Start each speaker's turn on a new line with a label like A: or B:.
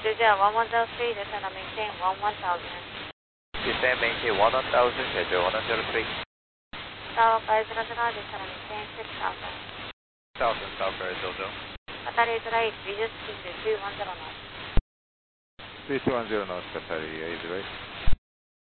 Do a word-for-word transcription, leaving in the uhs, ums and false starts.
A: Georgia one one zero three, descend and maintain one one thousand.
B: Descend maintain one one thousand, Georgia one one zero three.
A: Tower five zero zero, descend and maintain six thousand.
B: Thousand, South Arizona.
A: Qatar eight right, reduce speed to three one zero knots.
B: three two one zero knots, Qatar eight right.